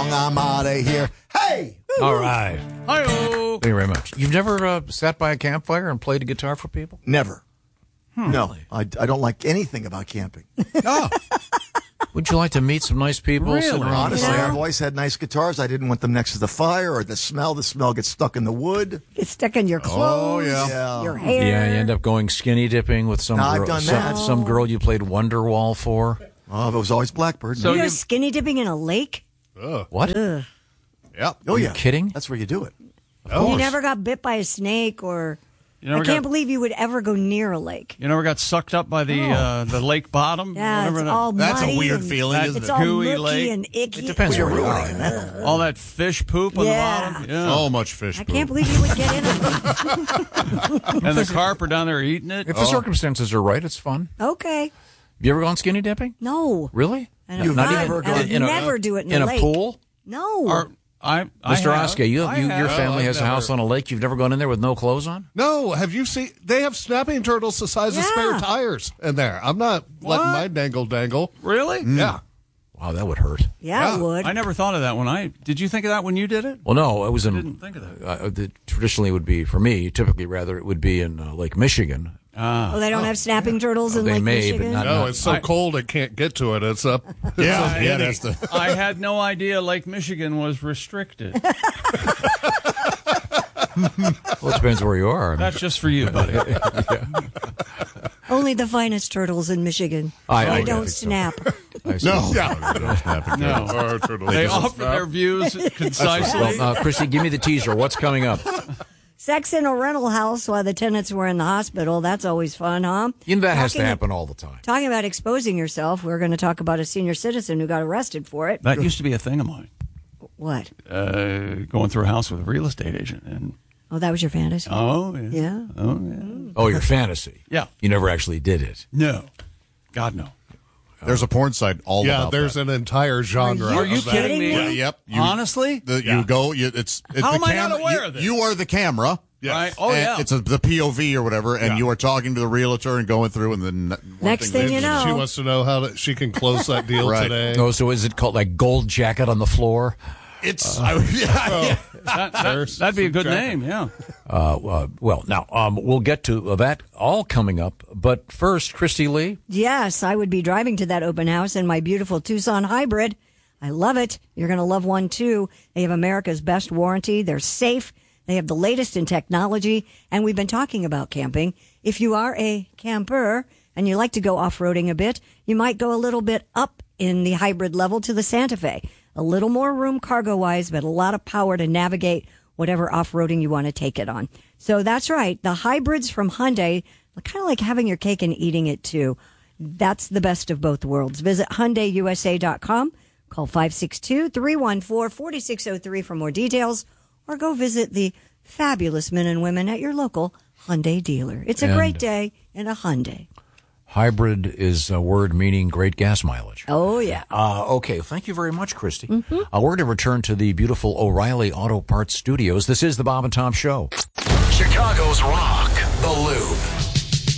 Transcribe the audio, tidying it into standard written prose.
song. I'm out of here. Hey! All right. Hi-oh. Thank you very much. You've never sat by a campfire and played a guitar for people? Never. No, I don't like anything about camping. Oh. Would you like to meet some nice people? Really? Sitting around? Honestly, Yeah. I've always had nice guitars. I didn't want them next to the fire or the smell. The smell gets stuck in the wood. It's stuck in your clothes, yeah. your hair. Yeah, you end up going skinny dipping with some No, I've girl. done that. Some girl you played Wonderwall for. Oh, it was always Blackbird. So You're you- skinny dipping in a lake? What? Ugh. Yep. Oh, Are you yeah. kidding? That's where you do it. You never got bit by a snake or... You never I can't got- believe you would ever go near a lake. You never got sucked up by the lake bottom? Yeah, Whatever it's that- all That's a muddy weird and feeling, isn't It's it? all Gooey murky lake. and icky. It depends where you are. all that fish poop on Yeah. the bottom. Yeah. So much fish I poop. can't believe you would get in it. And the carp are down there eating it. If the circumstances are right, it's fun. Okay. Have you ever gone skinny dipping? No. Really? And You've it's not fun. ever I would in a- never do it in in a a lake. pool? No. I Mr. have. Oskar, your have. family I've has a house never- on a lake. You've never gone in there with no clothes on? No, have you seen? They have snapping turtles the size of spare Yeah. tires in there. I'm not letting my dangle. Really? Yeah. Wow, that would hurt. yeah, it would. I never thought of that when did you think of that when you did it? Well, no, it was in. Didn't think of that. Traditionally, it would be for me. Typically, rather, it would be in Lake Michigan. Oh, they don't have snapping turtles in They Lake may, but Michigan? not- No, it's so cold it can't get to it. It's up. Yeah, that's the. I had no idea Lake Michigan was restricted. Well, it depends where you are. That's just for you, buddy. Only the finest turtles in Michigan. I They don't think so. snap. I see. No. No. Our turtles. They just offer snap. their views concisely. Well, Christy, give me the teaser. What's coming up? Sex in a rental house while the tenants were in the hospital. That's always fun, huh? That has to Talking- happen all the time. Talking about exposing yourself, we're going to talk about a senior citizen who got arrested for it. That used to be a thing of mine. What? Going through a house with a real estate agent, and Oh, that was your fantasy? oh yeah, Yeah. oh yeah, Oh, your fantasy. yeah. You never actually did it. No, God no. There's a porn site all Yeah, about there's that. an entire genre. Are you of that. kidding me? Yeah, yep. Honestly? You go. It's How the am I not camera. aware of this? You are the camera. Yes. Right? Oh and yeah. It's the POV or whatever, and you are talking to the realtor and going through, and then Next thing you know. She wants to know how she can close that deal Right. today. Oh, so is it called like Gold Jacket on the Floor? it's That'd be a good name. Yeah. Well, now we'll get to that all coming up. But first, Christy Lee. Yes, I would be driving to that open house in my beautiful Tucson hybrid. I love it. You're going to love one, too. They have America's best warranty. They're safe. They have the latest in technology. And we've been talking about camping. If you are a camper and you like to go off-roading a bit, you might go a little bit up in the hybrid level to the Santa Fe. A little more room cargo-wise, but a lot of power to navigate whatever off-roading you want to take it on. So that's right. The hybrids from Hyundai, kind of like having your cake and eating it, too. That's the best of both worlds. Visit HyundaiUSA.com. Call 562-314-4603 for more details, or go visit the fabulous men and women at your local Hyundai dealer. It's a great day in a Hyundai. Hybrid is a word meaning great gas mileage. Oh, yeah. Okay, thank you very much, Christy. We're going to return to the beautiful O'Reilly Auto Parts Studios. This is the Bob and Tom Show. Chicago's Rock, The Loop.